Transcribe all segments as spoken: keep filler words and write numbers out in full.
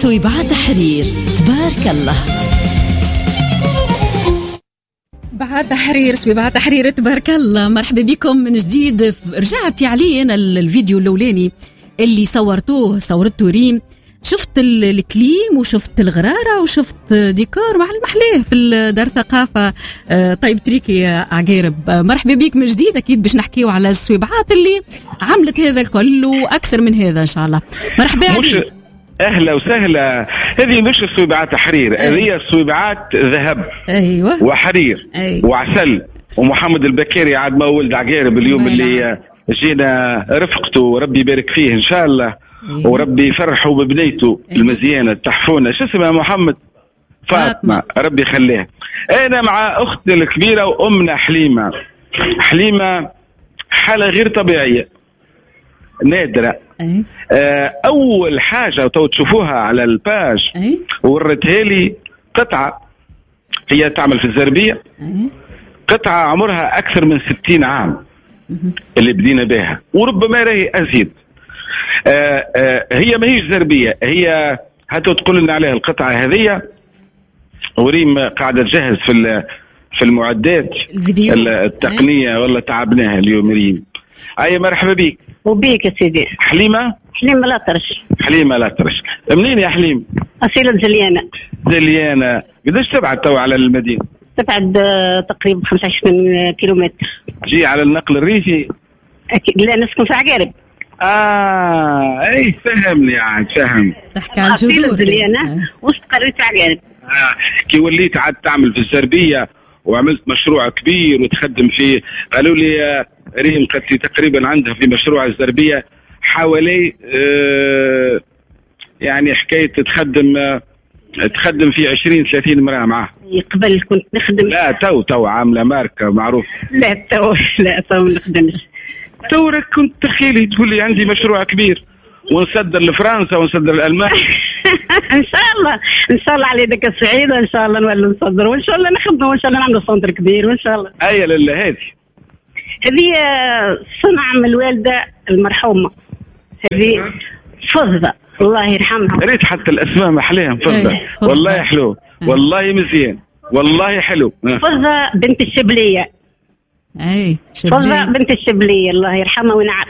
سويبعة تحرير تبارك الله. بعد تحرير سويبعة تحرير تبارك الله. مرحبا بكم من جديد. رجعت علي أنا الفيديو الأولاني اللي صورتوه صورته ريم، شفت الكليم وشفت الغرارة وشفت ديكور مع المحليه في دار ثقافة طيب تريكي يا عقارب. مرحبا بك من جديد. أكيد باش نحكيو على السويبعات اللي عملت هذا الكل وأكثر من هذا إن شاء الله. مرحبا علي. أهلا وسهلا. هذه مش السويبعات تحرير، هذه السويبعات ذهب أيوة وحرير أيوة. وعسل. ومحمد البكيري عاد ما ولد عقارب اليوم اللي جينا رفقته، ربي يبارك فيه إن شاء الله. أيوة. وربي يفرحه ببنيته. أيوة. المزيانة تحفونا شو اسمها محمد؟ فاطمة ربي يخليها. أنا مع أختي الكبيرة وأمنا حليمة. حليمة حالة غير طبيعية نادرة. أيوة. أول حاجة تو تشوفوها على الباج أيوة. ورتها لي قطعة هي تعمل في الزربية. أيوة. قطعة عمرها أكثر من ستين عام اللي بدينا بها وربما راهي أزيد. آآ آآ هي ما هيش زربية، هي هاتو تقول لنا عليها القطعة هذه. وريم قاعدة تجهز في في المعدات الفيديو التقنية. والله تعبناها اليوم ريم. أي مرحبا بك. وبيك يا سيدي. حليمة حليمة الأطرش. حليمة الأطرش. منين يا حليم؟ أصيلة زليانة. زليانة. قداش تبعد تو على المدينة؟ تبعد تقريبا خمسة وعشرين كيلومتر. جي على النقل الريفي؟ أكيد لا، نسكن في عقارب. آه أي فهمني عاد فهم. تحكي عن جذور. أصيلة زليانة وسط قرية عقارب. آه كي وليت عاد تعمل في الزربية وعملت مشروع كبير وتخدم فيه. قالوا لي ريم قالت لي تقريبا عندها في مشروع الزربية حوالي آه يعني حكاية تخدم آه تخدم في عشرين ثلاثين امرأة معاه. قبل كنت نخدم. لا تو تو عاملة ماركة معروف. لا تو لا تو نخدمش. تو كنت تخيلي تقول لي عندي مشروع كبير ونصدر لفرنسا ونصدر لألمانيا. ان شاء الله ان شاء الله على يدك السعيدة. ان شاء الله نولي نصدر وان شاء الله نخدم وان شاء الله نعمل سنتر كبير وان شاء الله. اي لا هذه هذه صنعة من الوالدة المرحومة. هذه فضة الله يرحمها. ريت حتى الاسماء محليها فضة. والله حلو والله مزيان والله حلو. فضة بنت الشبلية. اي فضة بنت الشبلية الله يرحمها ونعم.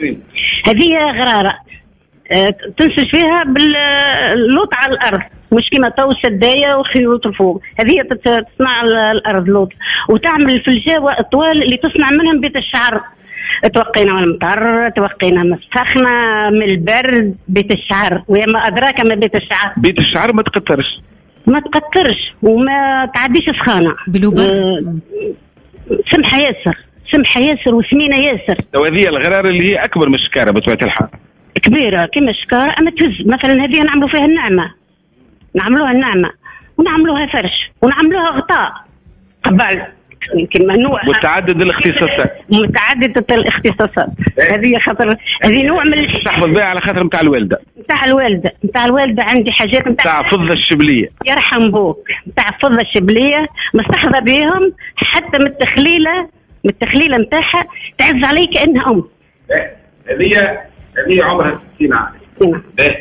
هذه غرارة أه تنسج فيها باللوط على الارض، مش كما تو سدايه وخيوط الفوق. هذه تصنع الارض لوط وتعمل في الجوا اطوال اللي تصنع منهم بيت الشعر. توقينا من المطر، توقينا من السخنه، من البرد. بيت الشعر وما ادراك ما بيت الشعر. بيت الشعر ما تقطرش ما تقطرش وما تعديش سخانه. أه سمحه ياسر سمحه ياسر وسمينه ياسر. وهذه الغرار اللي هي اكبر من الشكاره بطبيعه الحال. كبيرة كما الشكارة أما تهز. مثلا هذه نعملوا فيها النعمة، نعملوها النعمة ونعملوها فرش ونعملوها غطاء قبل يمكن منوع. متعدد الاختصاصات. متعددة الاختصاصات. هذه خاطر هذه نوع من تحفظ بها على خاطر نتاع الوالدة. نتاع الوالدة نتاع الوالدة عندي حاجات نتاع فضة الشبلية. يرحم بوك. نتاع فضة الشبلية مستحضر بهم حتى من التخليلة من التخليلة نتاعها تعز علي كأنها أم. هذه هذه عمرها ستين عام. نعم.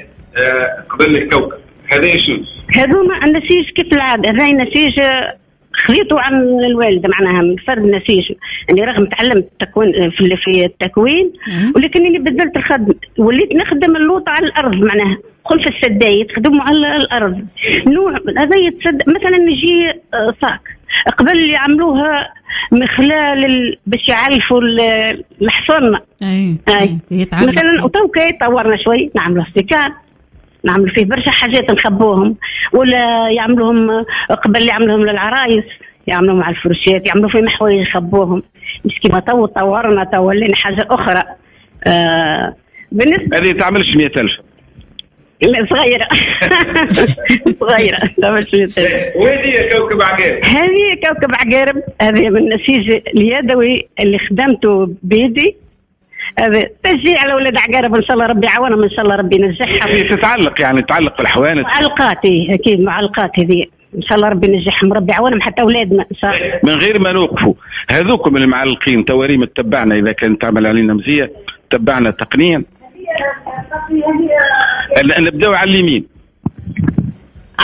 آه قبل الكوكب. هذا شو؟ هذوما النسيج كيف العادة. هذا النسيج خليته عن الوالدة معناها من فرد نسيج. يعني رغم تعلمت التكوين في في التكوين ولكنني بدلت الخدم وليت نخدم اللوط على الأرض معناها. قل في السداية تخدموا على الأرض. نوع هذا يتصد مثلا نجي صاك قبل يعملوها من خلال باش يعلفوا الحصن. اي اي مثلا وتوكي طورنا شوي نعملوا استيكان، نعمل فيه برشا حاجات نخبوهم. ولا يعملوهم قبل يعملوهم للعرايس، يعملوهم على الفروشات، يعملوا فيه محوي يخبوهم. مش كما تو طورنا تو لنا حاجه اخرى. آه بالنسبه هذه تعملش مئة ألف. لا صغيرة. صغيرة تعملش مئة ألف. وهذه كوكب عقارب. هذه كوكب عقارب. هذه من النسيج اليدوي اللي خدمته بيدي. هذا تشجيع على ولاد عقارب. ان شاء الله ربي يعاونهم، ان شاء الله ربي ينجحهم. تتعلق يعني تتعلق بالحوانت. معلقات اكيد معلقات هذه ان شاء الله ربي ينجحهم، ربي يعاونهم حتى اولادنا ان شاء الله. من غير ما نوقفوا هذوكم المعلقين تواريم تتبعنا اذا كان تعمل علينا مزيه تتبعنا تقنيا. نبداو على اليمين.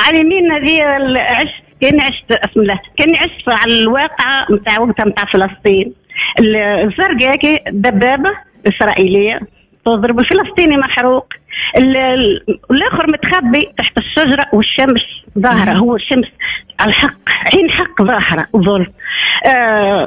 عالمين هذه عشت كأني عشت اسم الله كأني عشت على الواقع نتاع وقتها نتاع فلسطين. الزرقاء كي دبابة إسرائيلية تضرب الفلسطيني محروق، الآخر متخبي تحت الشجرة والشمس ظاهرة، هو الشمس على الحق عين حق ظاهرة وظل. آه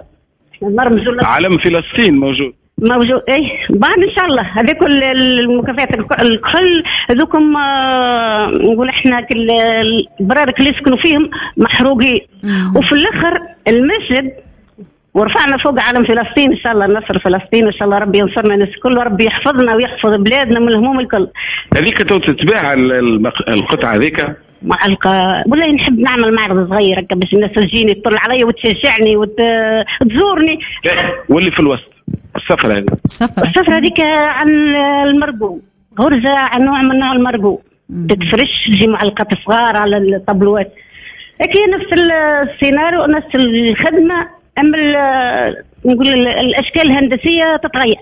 علم فلسطين موجود موجود ايه بعد ان شاء الله. هذيك المكافآت الكل هذوكم آه نقول احنا كل البرارك اللي يسكنوا فيهم محروقين. وفي الاخر المسجد ورفعنا فوق علم فلسطين ان شاء الله، نصر فلسطين ان شاء الله، ربي ينصرنا الناس الكل وربي يحفظنا ويحفظ بلادنا من الهموم الكل. هذيك تو تتباع القطعه هذيك معلقه والله نحب نعمل معرض صغير هكا باش الناس تجيني تطلع علي وتشجعني وتزورني. واللي في الوسط السفره هذه السفره السفره هذيك عن المرقوم، غرزه عن نوع من نوع المرقوم، تتفرش تجي معلقات صغار على الطابلوات. هيك نفس السيناريو نفس الخدمه، اما نقول الاشكال الهندسيه تتغير.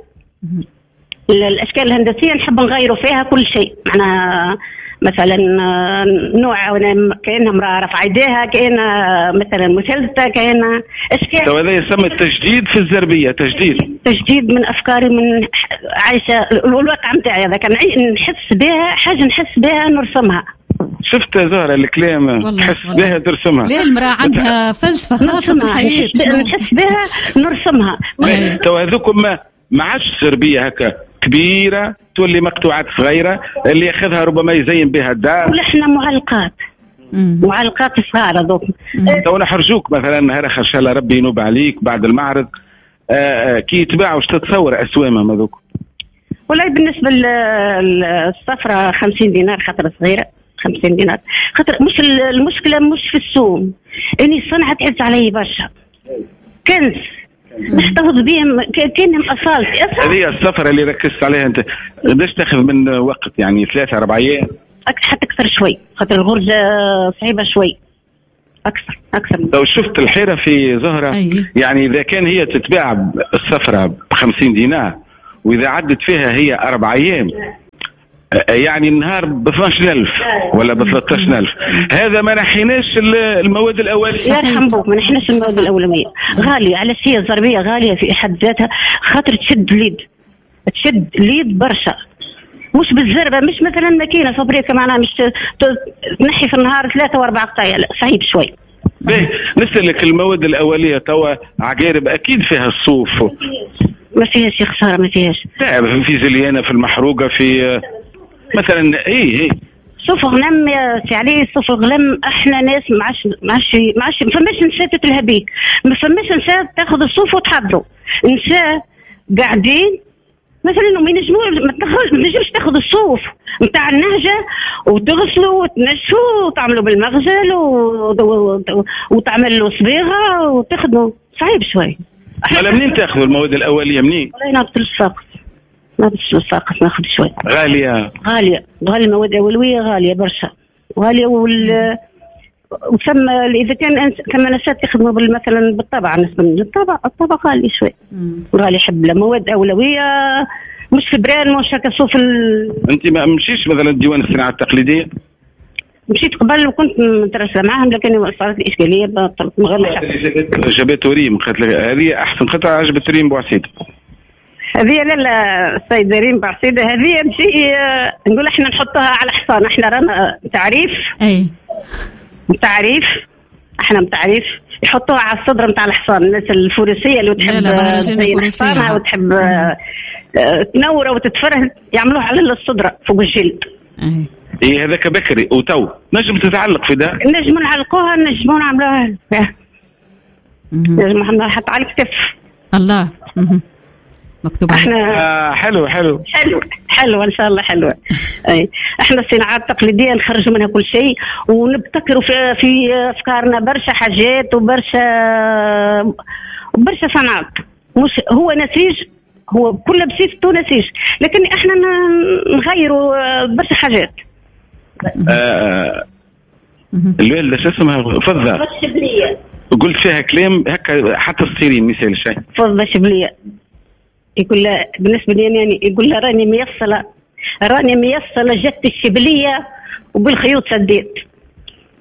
الاشكال الهندسيه نحب نغيروا فيها كل شيء، معناها مثلا نوع كأنها امرأة رفع يديها، كأنها مثلا مثلثة، كأنها اشكال. وهذا يسمى التجديد في الزربيه، تجديد تجديد من افكاري، من عايشه الواقع نتاعي هذا كان نحس بها حاجه نحس بها نرسمها. شفت زهرة الكلام تحس بها ترسمها. ليه المرأة عندها فلسفة خاصة في الحياة، نحس بها نرسمها. تو هذوكم ما ما عادش زربيه هكا كبيره تولي مقطوعات صغيره اللي ياخذها ربما يزين بها الدار، ولا احنا معلقات معلقات صغار هذوك. تو نحرجوك مثلا هرخ ان شاء الله ربي ينوب عليك بعد المعرض آآ كي يتباعوا واش تتصور اسوامهم هذوك؟ والله بالنسبه للصفرة خمسين دينار خاطر صغيره، خمسين دينار خاطر مش المشكله مش في السوم، اني صنعت تعز علي برشا كنز نحتفظ بهم كأنهم أصالتي. هذه السفرة اللي ركزت عليها أنت قداش تاخذ من وقت؟ يعني ثلاثة أربع أيام؟ حتى أكثر شوي خاطر الغرزة صعيبة شوي، أكثر أكثر. لو شفت الحيرة في زهرة أيه. يعني إذا كان هي تتباع السفرة بخمسين دينار وإذا عدت فيها هي أربع أيام يعني النهار ب اثناش ألف ولا ب ثلاثة عشر ألف. هذا ما نحيناش المواد الأولية. يرحم بوك ما نحيناش المواد الأولية، غالية على شيء الزربية غالية في حد ذاتها خاطر تشد ليد تشد ليد برشا، مش بالزربة، مش مثلا ماكينة فابريكا معناها مش تنحي في النهار ثلاثة وأربعة قطايع، لا صعيب شوي. باهي نسألك المواد الأولية توا عقارب أكيد فيها الصوف. ما فيهاش يا خسارة ما فيهاش. لا في زليانة في المحروقة في مثلا ايه ايه صوف غنم يا سي علي، صوف غنم احنا ناس ما عادش ما عادش ما عادش ما فماش نساء تتلهى بيك، ما فماش نساء تاخذ الصوف وتحضروا، نساء قاعدين مثلا وما ينجموا ما تنجمش تاخذ الصوف نتاع النهجه وتغسلوا وتنشفوا وتعملوا بالمغسل وتعملوا صبيغه وتاخذوا، صعيب شوي. على منين تاخذوا المواد الاوليه منين؟ والله ناخذ الساقط ما بدش الساقط ناخذ شوي. غاليه غاليه غاليه المواد الاوليه غاليه برشا غاليه وال وثم اذا كان كما نسات يخدموا مثلا بالطبع بالنسبه للطبع الطبع غالي شوي غالي حبله مواد اولويه مش في بران مش هكا صوف ال... انت ما مشيش مثلا ديوان الصناعه التقليديه؟ مشيت قبل وكنت مترسله معهم لكن صارت لي اشكاليه بطلت من غير ما جابت ريم قالت لك هذه احسن قطعه عجبت ريم بوعسيد. هذه لا لا السيدة ريم بعسيدة هذه شيء نقول احنا نحطها على حصان، احنا رانا تعريف اي تعريف احنا متعريف يحطوها على الصدر نتاع الحصان، الناس الفروسيه اللي تحب الحصان وتحب تنوره وتتفرهد يعملوها على الصدر فوق الجلد. اي ايه هذاك بكري وتو نجم تتعلق في ده، نجم نعلقوها نجم نعملوها نجم نعملوها حتى على الكتف. الله مكتوب احنا آه حلو حلو حلو حلو ان شاء الله حلوه. اي احنا الصناعات التقليديه نخرجوا منها كل شيء ونبتكروا في في افكارنا برشا حاجات وبرشا وبرشا صناعات، مش هو نسيج هو كله بصفته نسيج لكن احنا نغيروا برشا حاجات. آه الوالده شو اسمها فضه شبليه قلت فيها كلام هكا حتى الصغيرين مثال شيء فضه شبليه يقول لها بالنسبه لي يعني يقول لها راني ميصله راني ميصله جت الشبليه وبالخيوط سديت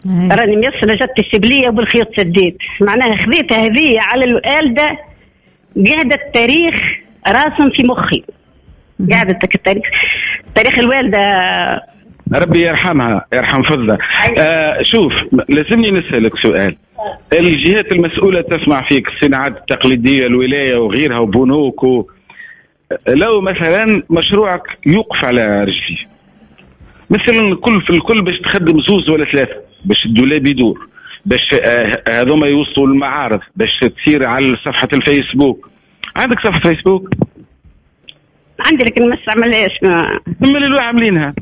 راني ميسرة جت الشبلية وبالخيط سديت، معناها خذيتها هذه على الوالدة، قاعدة التاريخ راسم في مخي، قاعدة التاريخ تاريخ الوالدة ربي يرحمها يرحم فضلها. آه شوف لازمني نسألك سؤال، الجهات المسؤولة تسمع فيك، الصناعات التقليدية الولاية وغيرها وبنوك و... لو مثلا مشروعك يوقف على رجليه مثلا كل في الكل باش تخدم زوز ولا ثلاثة باش الدولاب يدور، باش هذوما يوصلوا للمعارض، باش تصير على صفحة الفيسبوك. عندك صفحة فيسبوك؟ عندي لكن ما استعملهاش. ما هم اللي عاملينها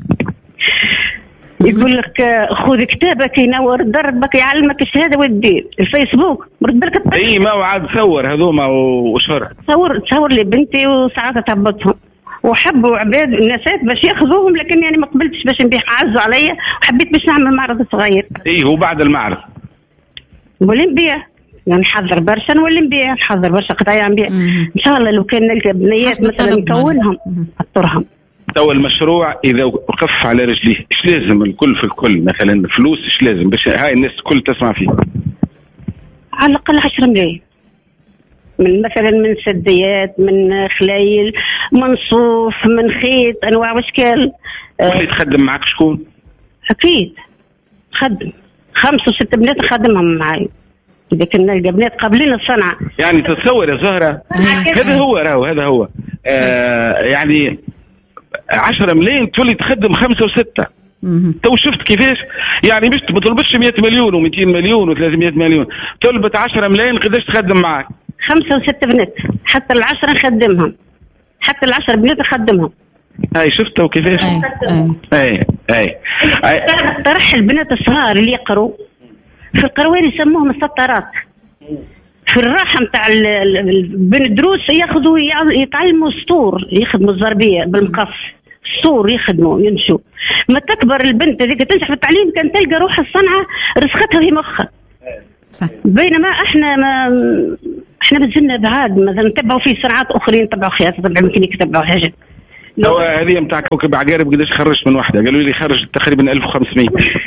يقول لك خذ كتابك ينور دربك يعلمك الشهاده والدين. الفيسبوك مرد لك اي ما وعد صور هذوما وشهر تصور تصور لي بنتي وساعات تهبطهم وحبوا عباد الناسات باش ياخذوهم، لكن يعني ما قبلتش باش نبيع، عزوا عليا وحبيت باش نعمل معرض صغير. اي هو بعد المعرض نولي نبيع، يعني نحضر برشا نولي نبيع، نحضر برشا قطايع نبيع ان شاء الله. لو كان نلقى بنيات مثلا نكونهم نحطرهم. تو المشروع اذا وقف على رجليه ايش لازم الكل في الكل؟ مثلا فلوس ايش لازم باش هاي الناس الكل تسمع فيه؟ على الاقل عشرة ملايين، من مثلا من سديات، من خلايل، من صوف، من خيط، انواع واشكال. واللي تخدم معك شكون؟ اكيد خدم خمسة وست بنات نخدمهم معايا، اذا كنا نلقى بنات قابلين الصنعه. يعني تتصور يا زهره هذا هو راهو هذا هو آه يعني عشرة ملايين تولي تخدم خمسة وستة. تو شفت كيفاش يعني باش ما تطلبش مئة مليون ومئتين مليون وثلاثمئة مليون، طلبت عشرة ملايين قداش تخدم معك؟ خمسة وستة بنات، حتى العشرة نخدمهم، حتى العشر بنات نخدمهم. هاي شفتوا كيفاش؟ اي اي اي طرح البنات الصغار اللي يقروا في القروان يسموهم السطرات، في الراحه نتاع بين الدروس ياخذوا يتعلموا سطور، يخدموا الزربيه بالمقص، سطور يخدموا يمشوا. ما تكبر البنت هذيك تنجح في التعليم كان تلقى روح الصنعه رسختها في مخها. صح. بينما احنا ما احنا مازلنا بعاد، مثلا نتبعوا في صناعات اخرين، نتبعوا خياطه، طبعا يمكن يتبعوا حاجه. لو هذه نتاع كوكب عقارب قداش خرجت من واحده؟ قالوا لي خرج تقريبا ألف وخمسمئة.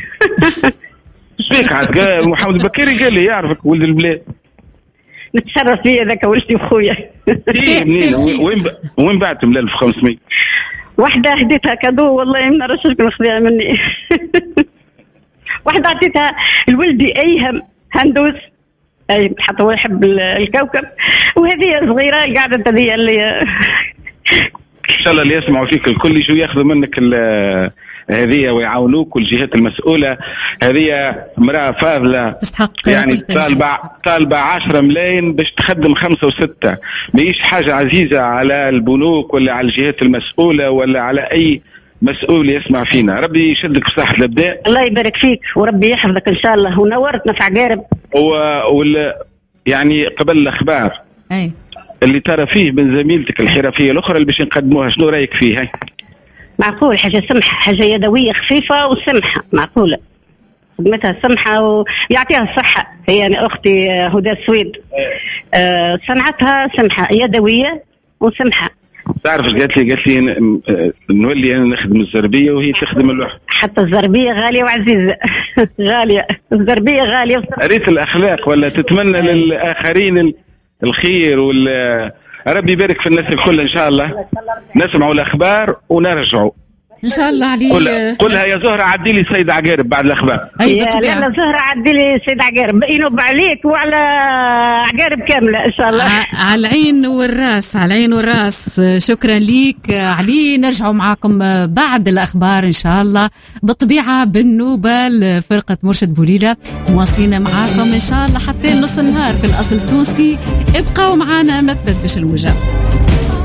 شبيك عاد محمد البكيري قال لي يعرفك ولد البلاد. نتشرف فيه هذاك ولدي وخويا. وين وين بعتم ل ألف وخمسمئة؟ واحده هديتها كادو والله ما نعرفش شكون خذيها مني. واحده عطيتها لولدي ايهم هندوس، اي حتى هو يحب الكوكب، وهذه صغيره قاعده هذه اللي ان شاء الله اللي يسمعوا فيك الكل يجوا ياخذوا منك هذه ويعاونوك، والجهات المسؤوله هذه امراه فاضله تستحق يعني طالبه طالبه عشرة ملايين باش تخدم خمسة وستة، ماهيش حاجه عزيزه على البنوك ولا على الجهات المسؤوله ولا على اي مسؤول يسمع فينا. ربي يشدك في صحة الابداع. الله يبارك فيك وربي يحفظك ان شاء الله، ونورتنا في عقارب. وال يعني قبل الاخبار اي اللي ترى فيه من زميلتك الحرفيه الاخرى اللي باش نقدموها، شنو رايك فيه؟ هاي معقول، حاجه سمحه، حاجه يدويه خفيفه وسمحه، معقوله خدمتها سمحه ويعطيها الصحه. هي يعني اختي هدى السويد أه صنعتها سمحه يدويه وسمحه. تعرف ايش قالت لي؟ قالت لي نولي انا نخدم الزربيه وهي تخدم اللوحه. حتى الزربيه غاليه وعزيزه. غاليه الزربيه غاليه. ريت الاخلاق ولا تتمنى للاخرين الخير وال ربي يبارك في الناس الكل ان شاء الله. نسمعوا الاخبار ونرجعوا ان شاء الله علي. قل... قلها يا زهره عدي لي سيد عقارب بعد الاخبار. اي بالطبيعه. لا زهره عدي لي سيد عقارب، ينوب عليك وعلى عقارب كامله ان شاء الله. على العين والراس، على العين والراس. شكرا ليك علي. نرجعوا معاكم بعد الاخبار ان شاء الله بالطبيعه بالنوبه لفرقه مرشد بوليله، مواصلين معاكم ان شاء الله حتى نص النهار في الاصل التونسي. ابقوا معنا ما تبدلش الموجة.